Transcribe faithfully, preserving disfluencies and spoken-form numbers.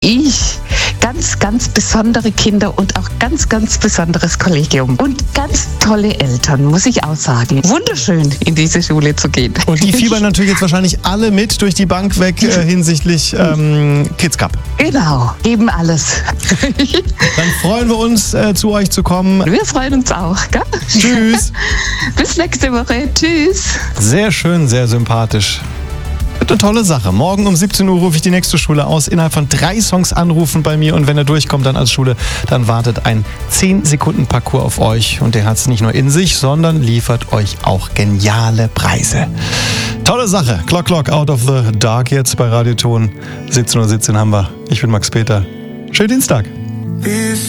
Ich, ganz, ganz besondere Kinder und auch ganz, ganz besonderes Kollegium. Und ganz tolle Eltern, muss ich auch sagen. Wunderschön, in diese Schule zu gehen. Und die fiebern natürlich jetzt wahrscheinlich alle mit durch die Bank weg äh, hinsichtlich ähm, Kids Cup. Genau, geben alles. Dann freuen wir uns, äh, zu euch zu kommen. Wir freuen uns auch, gell? Tschüss. Bis nächste Woche. Tschüss. Sehr schön, sehr sympathisch. Eine tolle Sache. Morgen um siebzehn Uhr rufe ich die nächste Schule aus. Innerhalb von drei Songs anrufen bei mir. Und wenn er durchkommt dann als Schule, dann wartet ein zehn Sekunden Parcours auf euch. Und der hat es nicht nur in sich, sondern liefert euch auch geniale Preise. Tolle Sache. Clock Clock Out of the Dark jetzt bei Radioton. siebzehn Uhr siebzehn haben wir. Ich bin Max Peter. Schönen Dienstag.